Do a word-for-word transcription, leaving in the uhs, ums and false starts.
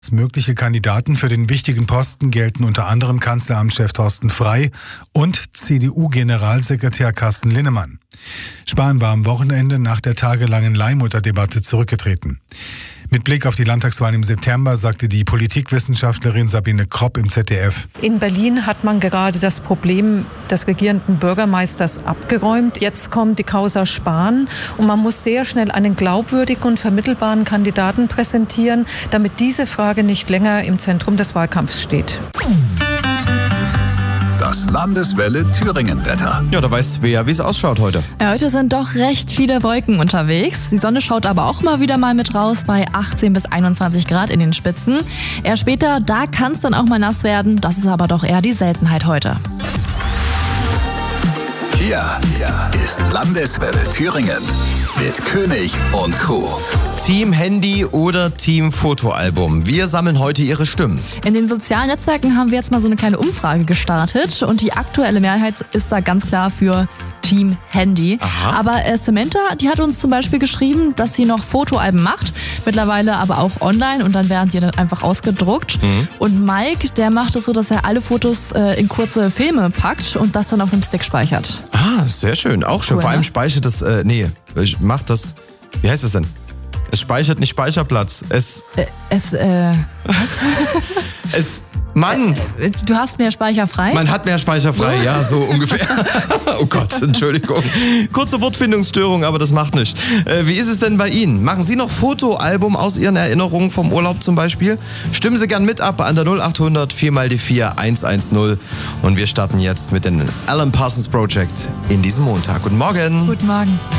Mögliche Kandidaten für den wichtigen Posten gelten unter anderem Kanzleramtschef Thorsten Frey und C D U-Generalsekretär Carsten Linnemann. Spahn war am Wochenende nach der tagelangen Leihmutterdebatte zurückgetreten. Mit Blick auf die Landtagswahlen im September sagte die Politikwissenschaftlerin Sabine Kropp im Z D F: In Berlin hat man gerade das Problem des regierenden Bürgermeisters abgeräumt. Jetzt kommt die Causa Spahn und man muss sehr schnell einen glaubwürdigen und vermittelbaren Kandidaten präsentieren, damit diese Frage nicht länger im Zentrum des Wahlkampfs steht. Das Landeswelle Thüringen-Wetter. Ja, da weißt du ja, wie es ausschaut heute. Ja, heute sind doch recht viele Wolken unterwegs. Die Sonne schaut aber auch mal wieder mal mit raus bei achtzehn bis einundzwanzig Grad in den Spitzen. Eher später, da kann es dann auch mal nass werden. Das ist aber doch eher die Seltenheit heute. Hier ist Landeswelle Thüringen mit König und Crew. Team Handy oder Team Fotoalbum. Wir sammeln heute Ihre Stimmen. In den sozialen Netzwerken haben wir jetzt mal so eine kleine Umfrage gestartet und die aktuelle Mehrheit ist da ganz klar für Team Handy. Aha. Aber äh, Samantha, die hat uns zum Beispiel geschrieben, dass sie noch Fotoalben macht, mittlerweile aber auch online und dann werden die dann einfach ausgedruckt. Mhm. Und Mike, der macht es so, dass er alle Fotos äh, in kurze Filme packt und das dann auf einem Stick speichert. Ah, sehr schön. Auch schön. Cool, Vor allem ne? speichert das, äh, nee, macht das, wie heißt es denn? Es speichert nicht Speicherplatz. Es, Äh, es, äh, es, Mann, du hast mehr Speicher frei? man hat mehr Speicher frei, ja, so ungefähr. Oh Gott, Entschuldigung. Kurze Wortfindungsstörung, aber das macht nichts. Äh, wie ist es denn bei Ihnen? Machen Sie noch Fotoalbum aus Ihren Erinnerungen vom Urlaub zum Beispiel? Stimmen Sie gern mit ab an der null acht hundert vier mal die vier eins eins null. Und wir starten jetzt mit dem Alan Parsons Project in diesem Montag. Guten Morgen. Guten Morgen.